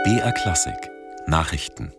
BR Klassik Nachrichten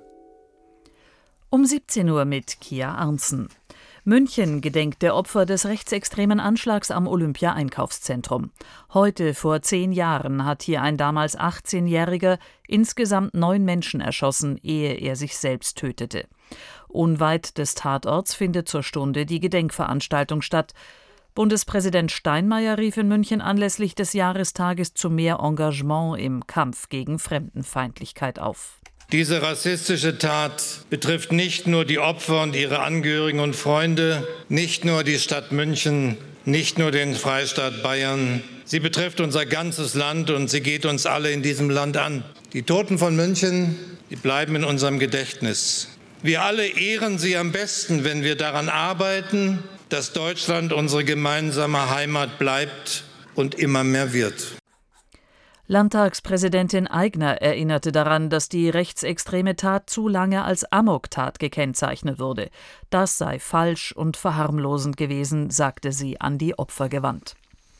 Um 17 Uhr mit Kia Arntzen. München gedenkt der Opfer des rechtsextremen Anschlags am Olympia-Einkaufszentrum. Heute vor 10 Jahren hat hier ein damals 18-Jähriger insgesamt 9 Menschen erschossen, ehe er sich selbst tötete. Unweit des Tatorts findet zur Stunde die Gedenkveranstaltung statt. Bundespräsident Steinmeier rief in München anlässlich des Jahrestages zu mehr Engagement im Kampf gegen Fremdenfeindlichkeit auf. Diese rassistische Tat betrifft nicht nur die Opfer und ihre Angehörigen und Freunde, nicht nur die Stadt München, nicht nur den Freistaat Bayern. Sie betrifft unser ganzes Land und sie geht uns alle in diesem Land an. Die Toten von München, die bleiben in unserem Gedächtnis. Wir alle ehren sie am besten, wenn wir daran arbeiten, dass Deutschland unsere gemeinsame Heimat bleibt und immer mehr wird. Landtagspräsidentin Aigner erinnerte daran, dass die rechtsextreme Tat zu lange als Amoktat gekennzeichnet wurde. Das sei falsch und verharmlosend gewesen, sagte sie an die Opfer gewandt.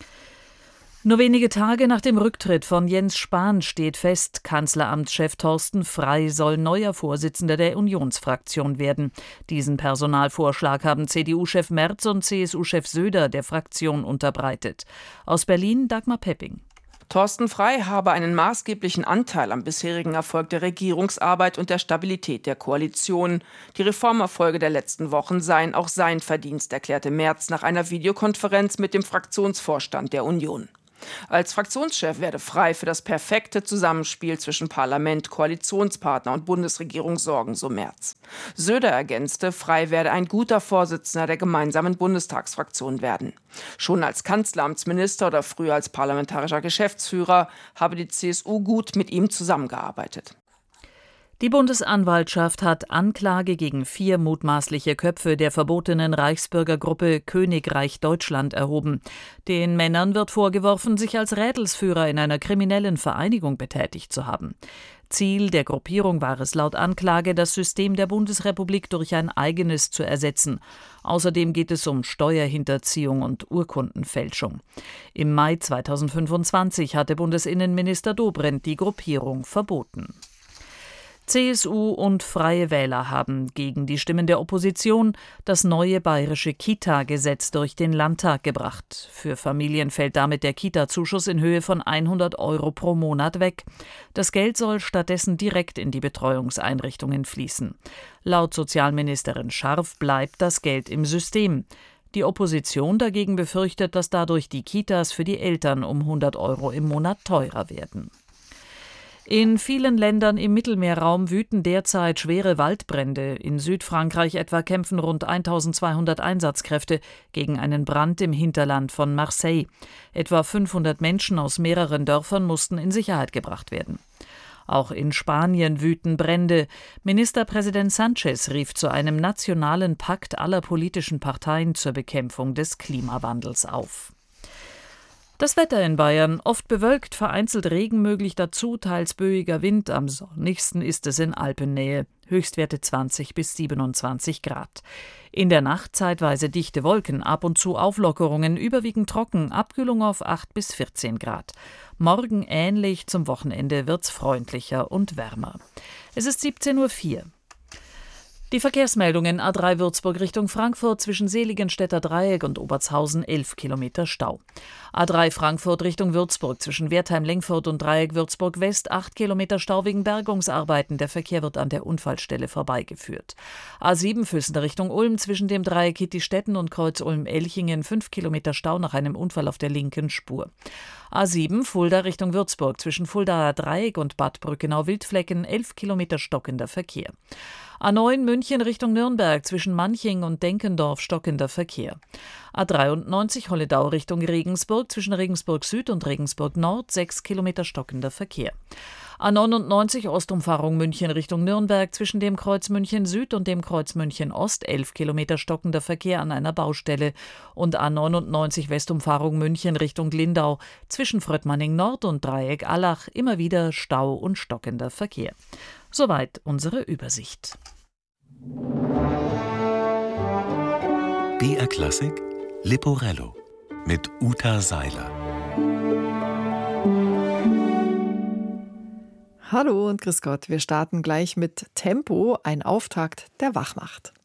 Nur wenige Tage nach dem Rücktritt von Jens Spahn steht fest, Kanzleramtschef Thorsten Frey soll neuer Vorsitzender der Unionsfraktion werden. Diesen Personalvorschlag haben CDU-Chef Merz und CSU-Chef Söder der Fraktion unterbreitet. Aus Berlin Dagmar Pepping. Thorsten Frey habe einen maßgeblichen Anteil am bisherigen Erfolg der Regierungsarbeit und der Stabilität der Koalition. Die Reformerfolge der letzten Wochen seien auch sein Verdienst, erklärte Merz nach einer Videokonferenz mit dem Fraktionsvorstand der Union. Als Fraktionschef werde Frey für das perfekte Zusammenspiel zwischen Parlament, Koalitionspartner und Bundesregierung sorgen, so Merz. Söder ergänzte, Frey werde ein guter Vorsitzender der gemeinsamen Bundestagsfraktion werden. Schon als Kanzleramtsminister oder früher als parlamentarischer Geschäftsführer habe die CSU gut mit ihm zusammengearbeitet. Die Bundesanwaltschaft hat Anklage gegen 4 mutmaßliche Köpfe der verbotenen Reichsbürgergruppe Königreich Deutschland erhoben. Den Männern wird vorgeworfen, sich als Rädelsführer in einer kriminellen Vereinigung betätigt zu haben. Ziel der Gruppierung war es laut Anklage, das System der Bundesrepublik durch ein eigenes zu ersetzen. Außerdem geht es um Steuerhinterziehung und Urkundenfälschung. Im Mai 2025 hatte Bundesinnenminister Dobrindt die Gruppierung verboten. CSU und Freie Wähler haben gegen die Stimmen der Opposition das neue bayerische Kita-Gesetz durch den Landtag gebracht. Für Familien fällt damit der Kita-Zuschuss in Höhe von 100 € pro Monat weg. Das Geld soll stattdessen direkt in die Betreuungseinrichtungen fließen. Laut Sozialministerin Scharf bleibt das Geld im System. Die Opposition dagegen befürchtet, dass dadurch die Kitas für die Eltern um 100 € im Monat teurer werden. In vielen Ländern im Mittelmeerraum wüten derzeit schwere Waldbrände. In Südfrankreich etwa kämpfen rund 1200 Einsatzkräfte gegen einen Brand im Hinterland von Marseille. Etwa 500 Menschen aus mehreren Dörfern mussten in Sicherheit gebracht werden. Auch in Spanien wüten Brände. Ministerpräsident Sánchez rief zu einem nationalen Pakt aller politischen Parteien zur Bekämpfung des Klimawandels auf. Das Wetter in Bayern, oft bewölkt, vereinzelt Regen möglich, dazu teils böiger Wind. Am sonnigsten ist es in Alpennähe, Höchstwerte 20 bis 27 Grad. In der Nacht zeitweise dichte Wolken, ab und zu Auflockerungen, überwiegend trocken, Abkühlung auf 8 bis 14 Grad. Morgen ähnlich, zum Wochenende wird's freundlicher und wärmer. Es ist 17:04 Uhr. Die Verkehrsmeldungen: A3 Würzburg Richtung Frankfurt zwischen Seligenstädter Dreieck und Obertshausen 11 Kilometer Stau. A3 Frankfurt Richtung Würzburg zwischen Wertheim-Lengfurt und Dreieck Würzburg West 8 Kilometer Stau wegen Bergungsarbeiten. Der Verkehr wird an der Unfallstelle vorbeigeführt. A7 Füssen Richtung Ulm zwischen dem Dreieck Hittistetten und Kreuz Ulm-Elchingen 5 Kilometer Stau nach einem Unfall auf der linken Spur. A7 Fulda Richtung Würzburg zwischen Fuldaer Dreieck und Bad Brückenau-Wildflecken 11 Kilometer stockender Verkehr. A9 München Richtung Nürnberg zwischen Manching und Denkendorf stockender Verkehr. A93 Holledau Richtung Regensburg zwischen Regensburg Süd und Regensburg Nord 6 Kilometer stockender Verkehr. A99 Ostumfahrung München Richtung Nürnberg zwischen dem Kreuz München Süd und dem Kreuz München Ost 11 Kilometer stockender Verkehr an einer Baustelle. Und A99 Westumfahrung München Richtung Lindau zwischen Fröttmanning Nord und Dreieck Allach immer wieder Stau und stockender Verkehr. Soweit unsere Übersicht. BR Klassik Leporello mit Uta Seiler. Hallo und grüß Gott. Wir starten gleich mit Tempo, ein Auftakt, der wach macht.